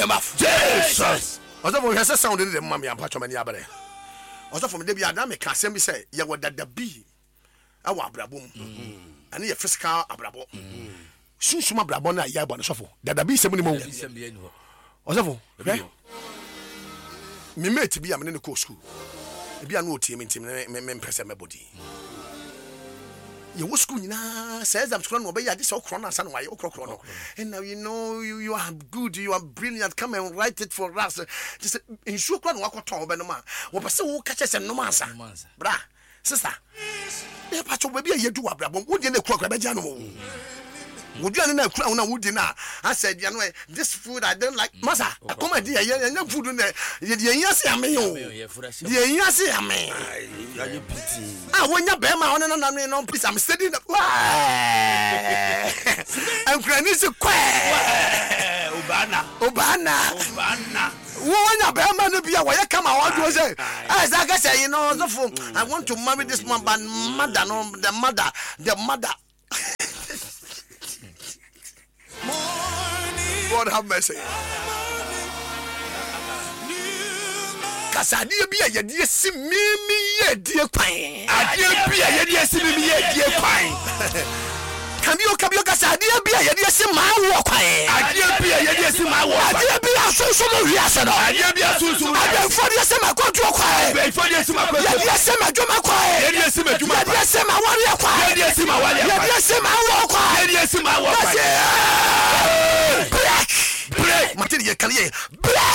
Jesus. Also for hese sound in the mommy and patch many abere. Also from the bia na me ka sem bi say ye wodada bi awa abrabom. Ani ye physical abrabo. Sunshuma abrabo na ya bo sofo. Dada bi sem ni mo. Also for me mate bi am ne ko school. E bia no otie me pese me body. You was school na says I'm school no be ya this okro na san why okro no. And now you know you are good, you are brilliant. Come and write it for us. Just in sure kro no akoton be no ma. Wo pese wo ka chese no mansa. Bra, sister. E pa cho be ya du abrabom. Wo de na kro be ja no. Would you na kura una would na? I said, you know, this food I don't like. Masa, come on, dear, you food in there. Yes, I mean, yes, I mean. Ah, when you bear my honor, no, please, I'm studying. I'm crying to Obana. When bear man be away, come out, was it? As I say, you know, the phone. I want to marry this man, but mother, no, the mother. God have mercy. Kasadi bi a yedi esi mimi yedi kwan. Ade bi a yedi esi mimi yedi kwan. Kabio kasadi bi a yedi esi mawo kwan. Ade bi a yedi esi mawo. Ade bi a sunsun mo wi ase no. Ade bi a sunsun. Ade fodi esi makotu kwan. Ade fodi esi makotu. Yedi esi majuma kwan. Yedi esi majuma. Yedi esi mawari kwan. Yedi esi mawari kwan. Yedi esi mawo kwan. Yedi esi mawo kwan. Break. Material can ye. Break.